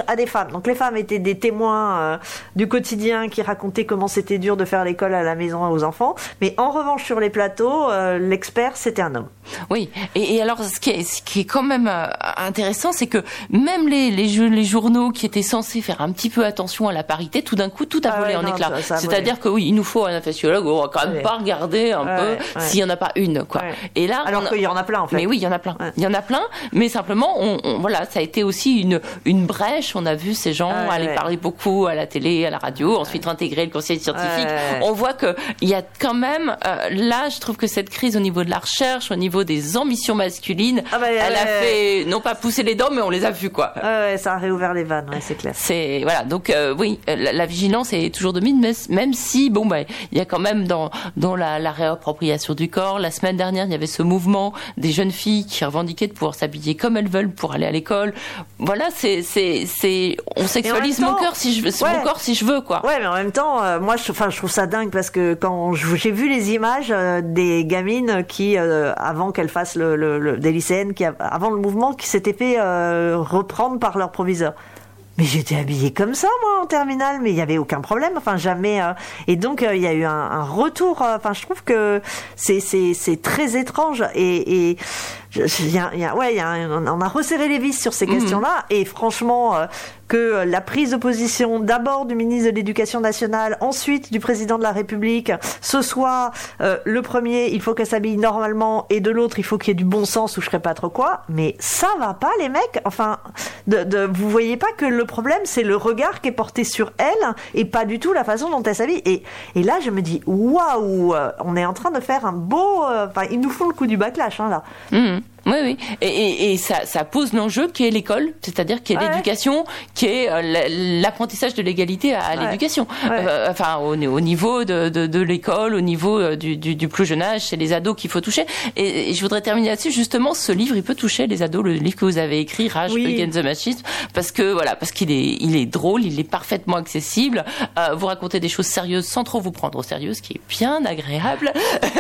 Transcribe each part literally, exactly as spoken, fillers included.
à des femmes. Donc les femmes étaient des témoins euh, du quotidien qui racontaient comment c'était dur de faire l'école à la maison aux enfants. Mais en revanche, sur les plateaux, euh, l'expert, c'était un homme. Oui, et, et alors ce qui est, ce qui est quand même euh, intéressant, c'est que même les, les, jeux, les journaux qui étaient censés faire un petit peu attention à la parité, tout d'un coup, tout a ah volé ouais, en non, éclats. Ça, ça C'est-à-dire que oui, il nous faut un infectiologue, on va quand même ouais. pas regarder un ouais, peu ouais. s'il y en a pas une, quoi. Ouais. Et là, alors a... qu'il y en a plein, en fait. Mais oui, il y en a plein. Ouais. Il y en a plein, mais simplement, on, on, voilà, ça a été aussi une, une brèche. On a vu ces gens ouais, aller ouais. parler beaucoup à la télé, à la radio, ouais. ensuite intégrer le conseil scientifique. Ouais. On voit que il y a quand même, euh, là, je trouve que cette crise au niveau de la recherche, au niveau des ambitions masculines, ah bah, elle ouais. a fait, non pas pousser les dents, mais on les a vues, quoi. Ouais, ouais, ça a réouvert les vannes, ouais, c'est clair. C'est, voilà, donc euh, oui, la, la vigilance est toujours de mise, mais même si, bon, bah, il y a quand même dans, dans la, la réappropriation du corps, la semaine dernière, il y avait ce mouvement des jeunes filles qui revendiquaient de pouvoir s'habiller comme elles veulent pour aller à l'école. Voilà, c'est, c'est, c'est, on sexualise mon cœur si je veux, ouais. mon corps si je veux, quoi. Ouais, mais en même temps, euh, moi, je, enfin, je trouve ça dingue parce que quand je, j'ai vu les images euh, des gamines qui, euh, avant qu'elles fassent le, le, le des lycéennes, qui, avant le mouvement, qui s'étaient fait euh, reprendre par leur proviseur. Mais j'étais habillée comme ça, moi, en terminale, mais il y avait aucun problème, enfin, jamais. Euh, et donc, euh, il y a eu un, un retour. Enfin, euh, je trouve que c'est, c'est, c'est très étrange. Et, et il y a, il y a, ouais, il y a un, on a resserré les vis sur ces mmh. questions-là. Et franchement, euh, que la prise de position d'abord du ministre de l'Éducation nationale, ensuite du président de la République, ce soit euh, le premier, il faut qu'elle s'habille normalement, et de l'autre, il faut qu'il y ait du bon sens ou je serais pas trop quoi. Mais ça va pas, les mecs. Enfin, de, de, vous voyez pas que le problème, c'est le regard qui est porté sur elle et pas du tout la façon dont elle s'habille. Et, et là, je me dis, waouh, on est en train de faire un beau... Enfin, euh, ils nous font le coup du backlash, hein, là. Mmh. Oui, oui, et, et, et ça, ça pose l'enjeu qui est l'école, c'est-à-dire qui est ouais. l'éducation, qui est euh, l'apprentissage de l'égalité à, à ouais. l'éducation. Ouais. Euh, enfin, au, au niveau de, de, de l'école, au niveau du, du, du plus jeune âge, c'est les ados qu'il faut toucher. Et, et je voudrais terminer là-dessus. Justement, ce livre, il peut toucher les ados. Le livre que vous avez écrit, Rage oui. Against the Machisme, parce que voilà, parce qu'il est, il est drôle, il est parfaitement accessible. Euh, vous racontez des choses sérieuses sans trop vous prendre au sérieux, ce qui est bien agréable.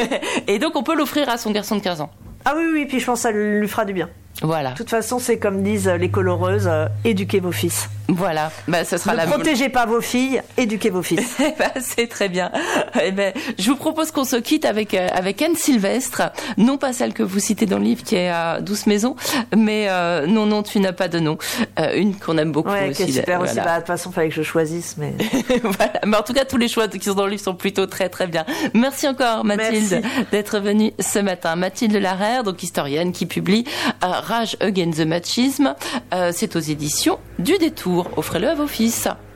Et donc, on peut l'offrir à son garçon de quinze ans. Ah oui, oui, puis je pense que ça lui fera du bien. Voilà. De toute façon, c'est comme disent les coloreuses, euh, éduquez vos fils. Voilà. Bah, ce sera ne la... protégez pas vos filles, éduquez vos fils. bah, c'est très bien. Eh ben, je vous propose qu'on se quitte avec, euh, avec Anne Sylvestre. Non pas celle que vous citez dans le livre qui est à Douce Maison, mais euh, Non, non, tu n'as pas de nom. Euh, une qu'on aime beaucoup ouais, aussi. Qui est super voilà. aussi. Bah, de toute façon, il fallait que je choisisse. Mais... voilà. Mais en tout cas, tous les choix qui sont dans le livre sont plutôt très, très bien. Merci encore, Mathilde, Merci. d'être venue ce matin. Mathilde Larère, donc historienne, qui publie euh, Rage Against the Machisme. Euh, c'est aux éditions du Détour. Offrez-le à vos fils.